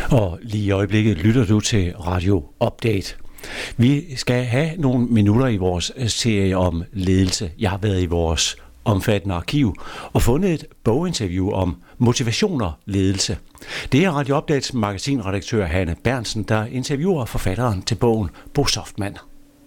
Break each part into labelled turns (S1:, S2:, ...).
S1: Og lige i øjeblikket lytter du til Radio Update. Vi skal have nogle minutter i vores serie om ledelse. Jeg har været i vores omfattende arkiv og fundet et boginterview om motivation og ledelse. Det er Radio Updates magasinredaktør Hanne Berntsen, der interviewer forfatteren til bogen, Bo Softman.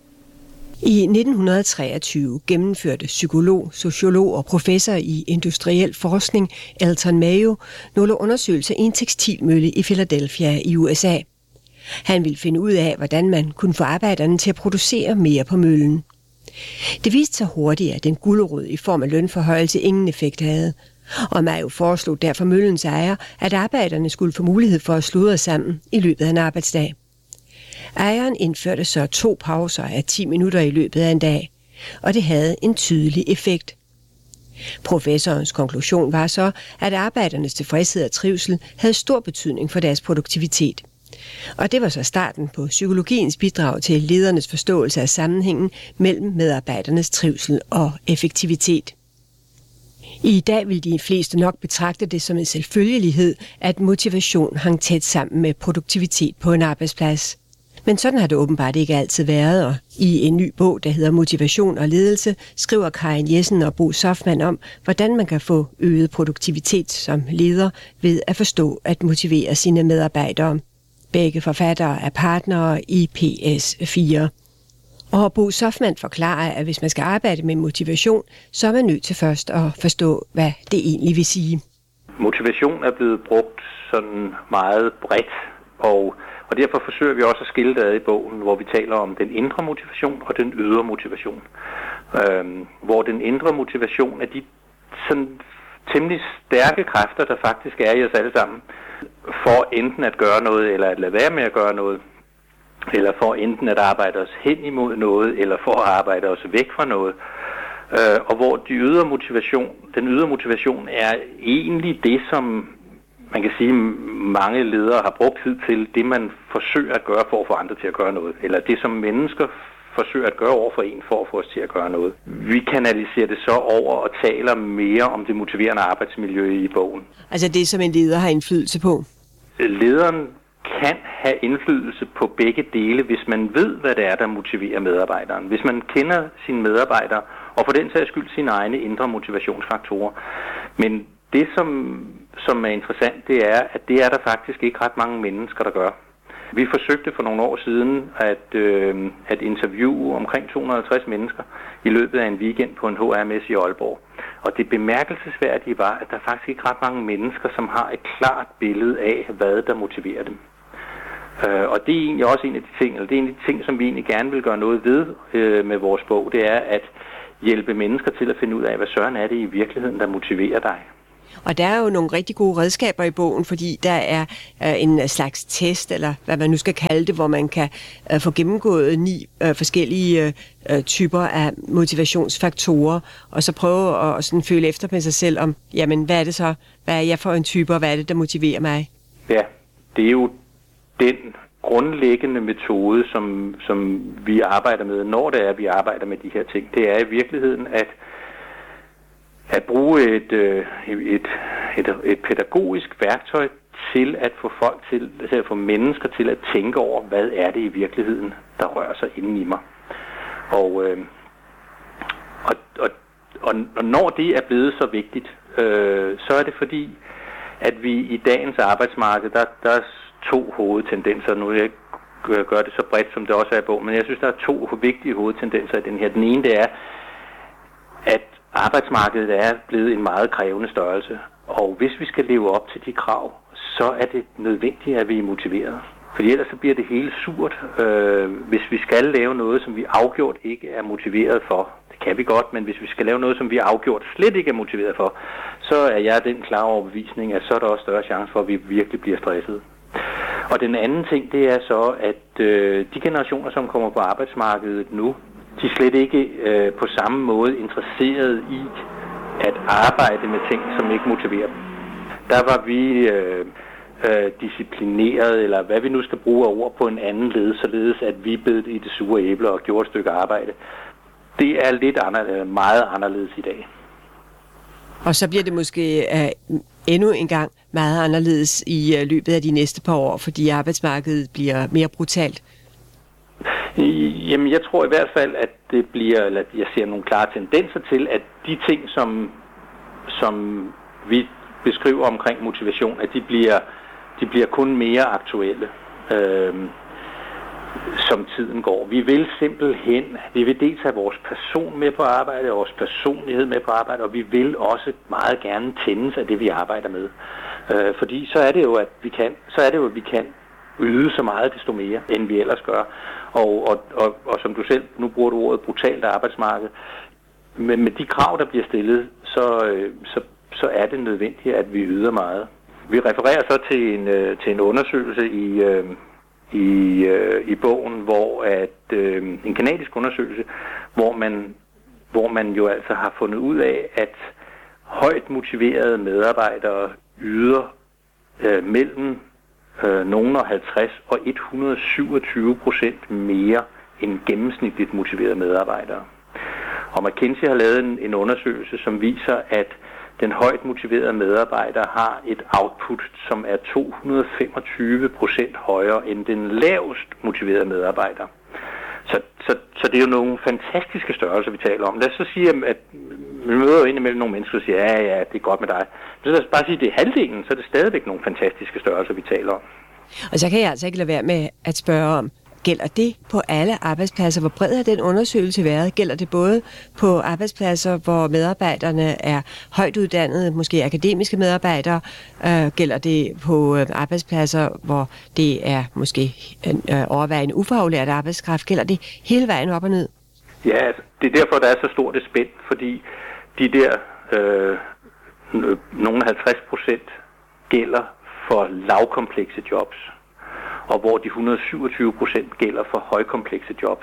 S2: I 1923 gennemførte psykolog, sociolog og professor i industriel forskning Elton Mayo nogle undersøgelser i en tekstilmølle i Philadelphia i USA. Han ville finde ud af, hvordan man kunne få arbejderne til at producere mere på møllen. Det viste sig hurtigt, at den gulerod i form af lønforhøjelse ingen effekt havde, og Mayo foreslog derfor møllens ejer, at arbejderne skulle få mulighed for at sludre sammen i løbet af en arbejdsdag. Ejeren indførte så 2 pauser af 10 minutter i løbet af en dag, og det havde en tydelig effekt. Professorens konklusion var så, at arbejdernes tilfredshed og trivsel havde stor betydning for deres produktivitet. Og det var så starten på psykologiens bidrag til ledernes forståelse af sammenhængen mellem medarbejdernes trivsel og effektivitet. I dag vil de fleste nok betragte det som en selvfølgelighed, at motivation hang tæt sammen med produktivitet på en arbejdsplads. Men sådan har det åbenbart ikke altid været, og i en ny bog, der hedder Motivation og ledelse, skriver Karin Jessen og Bo Softman om, hvordan man kan få øget produktivitet som leder ved at forstå at motivere sine medarbejdere. Begge forfattere er partnere i PS4. Og Bo Softman forklarer, at hvis man skal arbejde med motivation, så er man nødt til først at forstå, hvad det egentlig vil sige.
S3: Motivation er blevet brugt sådan meget bredt, og derfor forsøger vi også at skille det ad i bogen, hvor vi taler om den indre motivation og den ydre motivation. Hvor den indre motivation er de sådan temmelig stærke kræfter, der faktisk er i os alle sammen, for enten at gøre noget, eller at lade være med at gøre noget, eller for enten at arbejde os hen imod noget, eller for at arbejde os væk fra noget. Og hvor den ydre motivation er egentlig det, som man kan sige, mange ledere har brugt tid til, det man forsøger at gøre for at få andre til at gøre noget, eller det som mennesker forsøger at gøre over for en for at få os til at gøre noget. Vi kanaliserer det så over og taler mere om det motiverende arbejdsmiljø i bogen.
S2: Altså det, som en leder har indflydelse på?
S3: Lederen kan have indflydelse på begge dele, hvis man ved, hvad det er, der motiverer medarbejderen. Hvis man kender sine medarbejdere, og for den sags skyld sine egne indre motivationsfaktorer. Men det, som er interessant, det er, at det er der faktisk ikke ret mange mennesker, der gør. Vi forsøgte for nogle år siden at interviewe omkring 250 mennesker i løbet af en weekend på en HRMS i Aalborg. Og det bemærkelsesværdige var, at der faktisk ikke ret mange mennesker, som har et klart billede af, hvad der motiverer dem. Og det er egentlig også en af de ting, som vi egentlig gerne vil gøre noget ved med vores bog, det er at hjælpe mennesker til at finde ud af, hvad søren er det i virkeligheden, der motiverer dig.
S2: Og der er jo nogle rigtig gode redskaber i bogen, fordi der er en slags test, eller hvad man nu skal kalde det, hvor man kan få gennemgået 9 forskellige typer af motivationsfaktorer, og så prøve at sådan føle efter med sig selv om, jamen hvad er det så, hvad er jeg for en type, og hvad er det, der motiverer mig?
S3: Ja, det er jo den grundlæggende metode, som vi arbejder med, når det er, vi arbejder med de her ting. Det er i virkeligheden at bruge et pædagogisk værktøj til at få folk til at få mennesker til at tænke over, hvad er det i virkeligheden, der rører sig inde i mig. Og når det er blevet så vigtigt, så er det fordi, at vi i dagens arbejdsmarked, der er 2 hovedtendenser. Nu vil jeg ikke gøre det så bredt, som det også er i bogen, men jeg synes, der er 2 vigtige hovedtendenser i den her. Den ene, det er, at arbejdsmarkedet er blevet en meget krævende størrelse, og hvis vi skal leve op til de krav, så er det nødvendigt, at vi er motiveret. For ellers så bliver det hele surt, hvis vi skal lave noget, som vi afgjort ikke er motiveret for. Det kan vi godt, men hvis vi skal lave noget, som vi afgjort slet ikke er motiveret for, så er jeg den klare overbevisning, at så er der også større chance for, at vi virkelig bliver stresset. Og den anden ting, det er så, at de generationer, som kommer på arbejdsmarkedet nu, de er slet ikke på samme måde interesseret i at arbejde med ting, som ikke motiverer dem. Der var vi disciplineret, eller hvad vi nu skal bruge af ord på en anden led, således at vi bed i det sure æble og gjorde et stykke arbejde. Det er meget anderledes i dag.
S2: Og så bliver det måske endnu en gang meget anderledes i løbet af de næste par år, fordi arbejdsmarkedet bliver mere brutalt.
S3: Jamen, jeg tror i hvert fald, at det bliver, eller jeg ser nogle klare tendenser til, at de ting, som vi beskriver omkring motivation, at de bliver kun mere aktuelle, som tiden går. Vi vil simpelthen, vi vil dels have vores person med på arbejde, vores personlighed med på arbejde, og vi vil også meget gerne tændes af det, vi arbejder med. Fordi så er det jo, at vi kan yde så meget, desto mere, end vi ellers gør. Og som du selv, nu bruger du ordet brutalt arbejdsmarked, men med de krav, der bliver stillet, så er det nødvendigt, at vi yder meget. Vi refererer så til en undersøgelse i bogen, hvor en kanadisk undersøgelse, hvor man jo altså har fundet ud af, at højt motiverede medarbejdere yder mellem nogen 50 og 127% mere end gennemsnitligt motiverede medarbejdere. Og McKinsey har lavet en undersøgelse, som viser, at den højt motiverede medarbejder har et output, som er 225% højere end den lavest motiverede medarbejder. Så det er jo nogle fantastiske størrelser, vi taler om. Lad os så sige, at vi møder jo indimellem nogle mennesker, der siger, ja, det er godt med dig. Så lad os bare sige, at det er halvdelen, så er det stadigvæk nogle fantastiske størrelser, vi taler om.
S2: Og så kan jeg altså ikke lade være med at spørge om, gælder det på alle arbejdspladser? Hvor bred har den undersøgelse været? Gælder det både på arbejdspladser, hvor medarbejderne er højt uddannede, måske akademiske medarbejdere? Gælder det på arbejdspladser, hvor det er måske overvejende ufaglært arbejdskraft? Gælder det hele vejen op og ned?
S3: Ja, altså, det er derfor, der er så stort et spænd, fordi de der nogle 50% gælder for lavkomplekse jobs, og hvor de 127% gælder for højkomplekse jobs.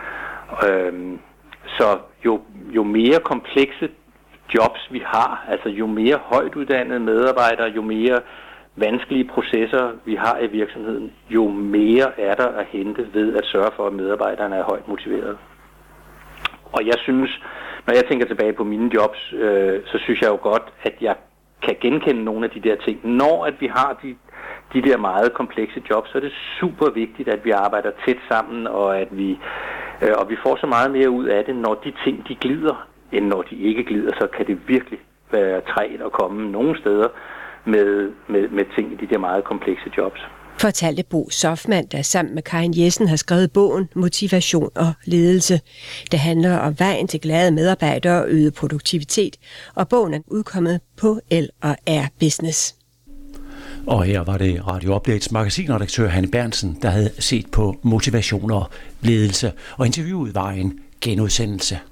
S3: Så jo mere komplekse jobs vi har, altså jo mere højt uddannede medarbejdere, jo mere vanskelige processer vi har i virksomheden, jo mere er der at hente ved at sørge for, at medarbejderne er højt motiverede. Og jeg synes, når jeg tænker tilbage på mine jobs, så synes jeg jo godt, at jeg kan genkende nogle af de der ting. Når at vi har de der meget komplekse jobs, så er det super vigtigt, at vi arbejder tæt sammen, og at vi får så meget mere ud af det, når de ting de glider, end når de ikke glider, så kan det virkelig være trægt at komme nogle steder med ting i de der meget komplekse jobs.
S2: Fortalte Bo Soffmann, der sammen med Karin Jessen har skrevet bogen Motivation og ledelse. Det handler om vejen til glade medarbejdere og øget produktivitet, og bogen er udkommet på L&R Business.
S1: Og her var det Radio Updates magasinredaktør Hanne Berntsen, der havde set på motivation og ledelse, og interviewet var en genudsendelse.